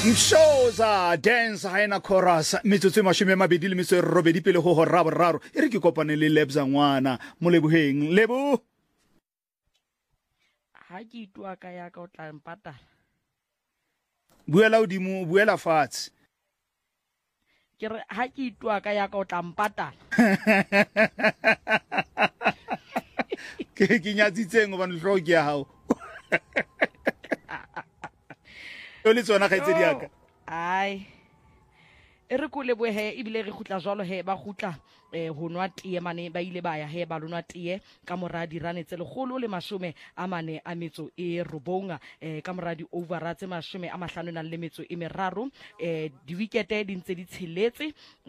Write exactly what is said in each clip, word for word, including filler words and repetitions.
Mshoza dance haina chorus metsotso e mashome a mabedi le metso e robedi pele go go rabo raro e re ke kopane le Lebza ngwana mo leboheng lebo ha ke itwa ka ya ka o tla mpatala buela odimo buela fatshe ke re ha ke itwa ka ya ka o tla mpatala ke ke nyatsitseng go bana hloki ya hao o le tsona ga itse diaka ai e re ko lebohe e bile re khutla jwalo he ba khutla eh ho nwa tie mane ba ile ba ya he ba lonwa tie ka mora di rane tse legolo le mashome a mane a metso e robonga eh ka mora di overa tse mashome a mahlano nang le metso e meraro eh di weekend di ntse di tsheletse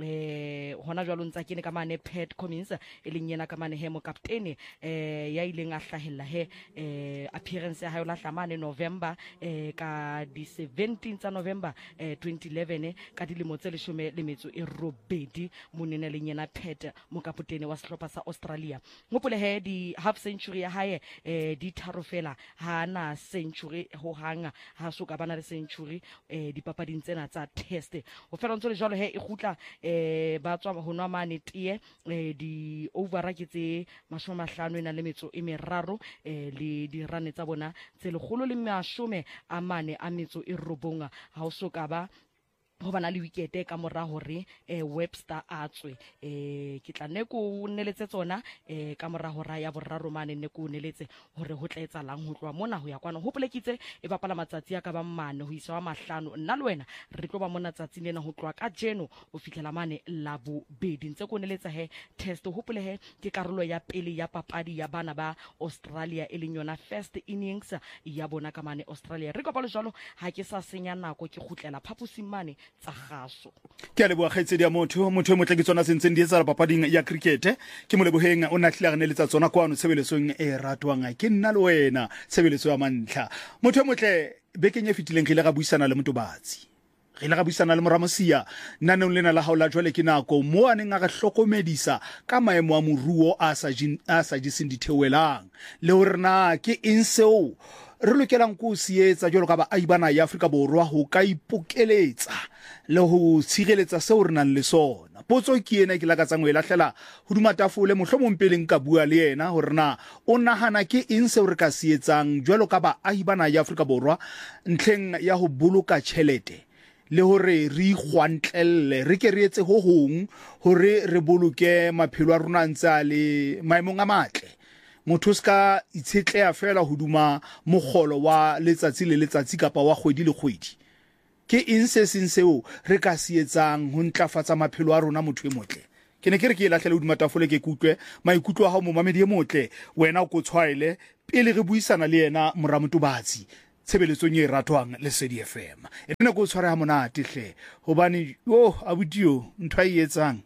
eh hona jwalo ntsa kene ka mane Pat Cummins e leng yena ka mane he mo captain eh ya ileng a hlahella he eh appearance ya hayo la hlamane November eh ka di seventeenth tsa November eh twenty eleven ka dilemo tse leshome le metso e robedi monene le nyena Pat mo kapotene wa sehlopha sa Australia ngopole he di half century ya hae eh di tharofela ha na century ho hanga ha soka bana le century eh dipapading tsena tsa test ho fela ntse le jalo he e khutla eh ba tswa ho nwa mane tie eh di overa ke tse mashome mahlano ena le metso e meraro eh le di rane tsa bona tse legolo le mashome a mane a metso e robonga ha o soka ba ho bana le weekend ka mora hore eh Webster a tswe eh ke tla ne ko nneletse tsona eh ka mora hora ya boraro mane ne ko nneletse hore ho tla etsalang ho tloa mona ho ya kwana ho polekitse e bapala matsatsi a ka ba mmane ho isa wa mahlano nna le wena re tlo ba mona tsatsi lena ho tloa ka jeno o fitlela mane la bo bedi ntse ko nneletsa he test ho pole he ke karolo ya pele ya papadi ya bana ba Australia e leng yona first innings ya bona ka mane Australia re kopalo jalo ha ke sa senya nako ke khutlela phaposing mane tsa gaso ke a leboga kgaitsedi ya motho motho e motle ke tsona sentseng di etsa papading ya cricket ke mo leboheng o na tlhilagane le tsa tsona kwano tshebeletsong e ratwang ke nna le wena tshebeletso ya mantlha motho e motle bekeng e fitileng ke ile ga buisana le Motobatsi re ile ga buisana le Moramosia nna nne lena la haola jwale ke nako mo aneng a ga hlokomedisa ka maemo a moruo a sa a sa jiseng dithewelang le hore na ke eng seo re lokelang go sietsa jalo ka ba aibana ya Afrika Borwa ho ka ipokeletsa le ho tshireletsa seo re nang le sona potso ke ena ke lakatsang ho elahlela ho duma tafole mohlomong peleng ka bua le yena hore na o nahana ke eng seo re ka sietsang jalo ka ba aibana ya Afrika Borwa ntleng ya ho boloka tjhelete le hore re igwantlelle re ke re etse ho hong hore re boloke maphelo a rona ntsa le maemong a matle motho ska itshetlea fela ho duma mogolo wa letsatsi le letsatsi kapa wa kgwedi le kgwedi ke eng se seng seo re ka sietsang ho ntlafatsa maphelo a rona motho e motle ke ne ke re ke elahlele ho duma tafole ke kutlwe maikutlo a hao mo mamedi e motle wena o ko tshwaile pele re buisana le yena Motobatsi tshebeletsong e ratwang le Lesedi F M e nna go tshwara ha monate hle hobane yo abutio ntwa e etsang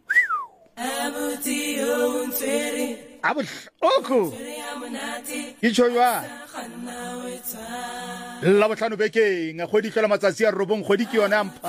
abutio ntferi abo oko ichoywa la botlhano bekeng kgwedi fela matsatsi a robong kgwedi ke yona